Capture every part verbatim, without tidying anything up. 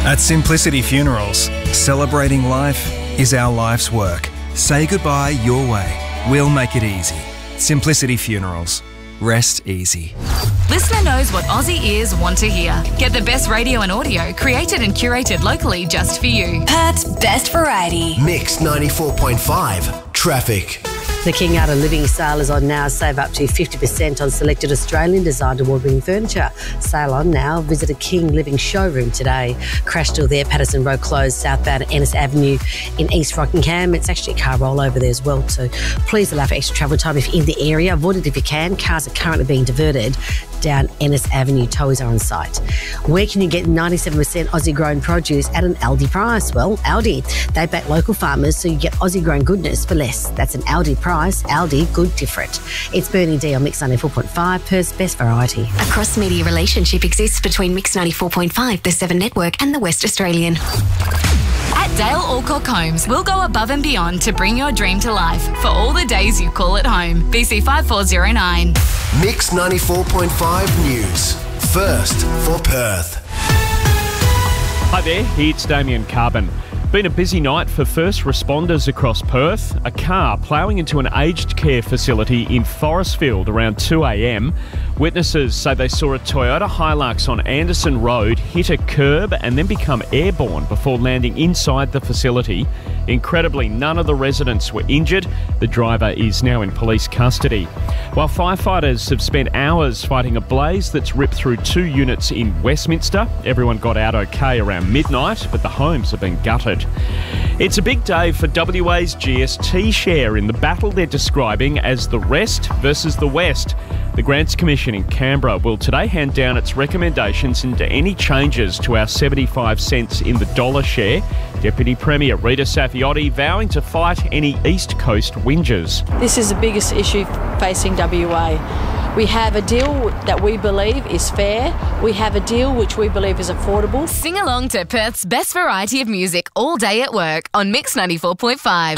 At Simplicity Funerals, celebrating life is our life's work. Say goodbye your way. We'll make it easy. Simplicity Funerals. Rest easy. Listener knows what Aussie ears want to hear. Get the best radio and audio created and curated locally just for you. Perth's best variety. Mix ninety-four point five. Traffic. The King Art of Living sale is on now. Save up to fifty percent on selected Australian designed award-winning furniture. Sale on now. Visit a King Living showroom today. Crash still there. Patterson Road closed southbound at Ennis Avenue in East Rockingham. It's actually a car rollover there as well, so please allow for extra travel time if you're in the area. Avoid it if you can. Cars are currently being diverted down Ennis Avenue. Towies are on site. Where can you get ninety-seven percent Aussie grown produce at an Aldi price? Well, Aldi. They back local farmers so you get Aussie grown goodness for less. That's an Aldi price. Aldi, good different. It's Bernie D on Mix ninety-four point five, Perth's best variety. A cross-media relationship exists between Mix ninety-four point five, the Seven Network and the West Australian. At Dale Alcock Homes, we'll go above and beyond to bring your dream to life for all the days you call it home. B C five four zero nine. Mix ninety-four point five News. First for Perth. Hi there, it's Damien Carbon. Been a busy night for first responders across Perth. A car ploughing into an aged care facility in Forestfield around two a.m. Witnesses say they saw a Toyota Hilux on Anderson Road hit a curb and then become airborne before landing inside the facility. Incredibly, none of the residents were injured. The driver is now in police custody. While firefighters have spent hours fighting a blaze that's ripped through two units in Westminster, everyone got out okay around midnight, but the homes have been gutted. It's a big day for W A's G S T share in the battle they're describing as the Rest versus the West. The Grants Commission in Canberra will today hand down its recommendations into any changes to our seventy-five cents in the dollar share. Deputy Premier Rita Safiotti vowing to fight any East Coast whingers. This is the biggest issue facing W A. We have a deal that we believe is fair. We have a deal which we believe is affordable. Sing along to Perth's best variety of music all day at work on Mix ninety-four point five.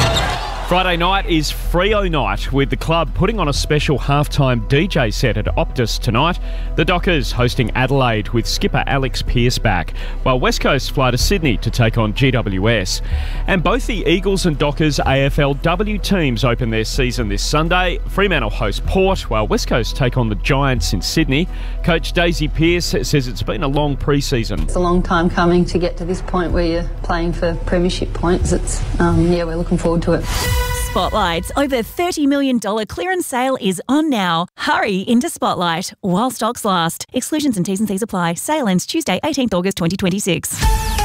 Friday night is Freo night, with the club putting on a special halftime D J set at Optus tonight. The Dockers hosting Adelaide with skipper Alex Pearce back, while West Coast fly to Sydney to take on G W S. And both the Eagles and Dockers A F L W teams open their season this Sunday. Fremantle host Port, while West Coast take on the Giants in Sydney. Coach Daisy Pearce says it's been a long pre-season. It's a long time coming to get to this point where you're playing for premiership points. It's um, yeah, we're looking forward to it. Spotlight's over thirty million dollars clearance sale is on now. Hurry into Spotlight while stocks last. Exclusions and T's and C's apply. Sale ends Tuesday, eighteenth August twenty twenty-six.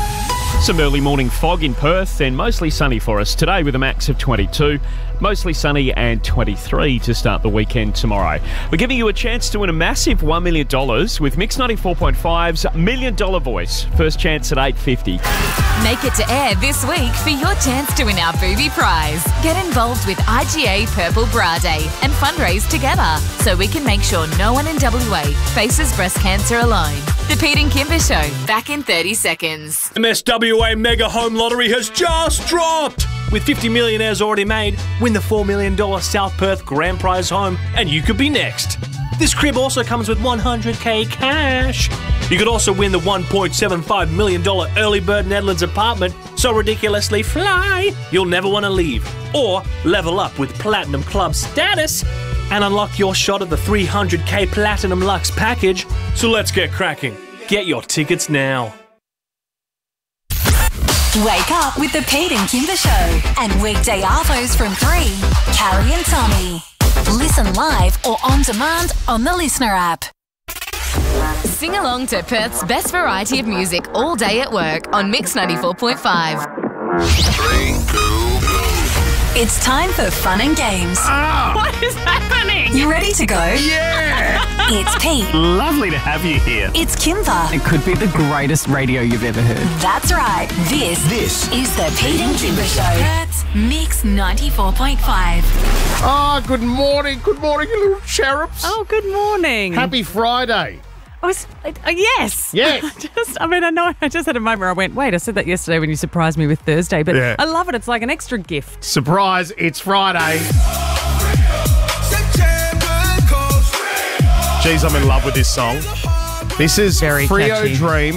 Some early morning fog in Perth and mostly sunny for us today with a max of twenty-two. Mostly sunny and twenty-three to start the weekend tomorrow. We're giving you a chance to win a massive one million dollars with Mix ninety-four point five's Million Dollar Voice. First chance at eight fifty. Make it to air this week for your chance to win our booby prize. Get involved with I G A Purple Bra Day and fundraise together so we can make sure no one in W A faces breast cancer alone. The Pete and Kimber Show, back in thirty seconds. M S W A Mega Home Lottery has just dropped! With fifty millionaires already made, win the four million dollars South Perth Grand Prize home and you could be next. This crib also comes with one hundred k cash. You could also win the one point seven five million dollars Early Bird Nedlands apartment so ridiculously fly you'll never want to leave. Or level up with Platinum Club status and unlock your shot at the three hundred k Platinum Lux package. So let's get cracking. Get your tickets now. Wake up with the Pete and Kimber Show. And weekday arvos from three, Carrie and Tommy. Listen live or on demand on the Listener app. Sing along to Perth's best variety of music all day at work on Mix ninety-four point five. Three, two, go. It's time for fun and games. Ah, what is happening? You ready to go? Yeah! It's Pete. Lovely to have you here. It's Kimber. It could be the greatest radio you've ever heard. That's right. This, this is the Pete and Kimber Show. Perth's Mix ninety-four point five. Ah, oh, good morning. Good morning, you little cherubs. Oh, good morning. Happy Friday. I was, uh, yes. Yes. just, I mean, I know, I just had a moment where I went, wait, I said that yesterday when you surprised me with Thursday, but yeah. I love it. It's like an extra gift. Surprise, it's Friday. Jeez, I'm in love with this song. This is Very Freo catchy. Dream.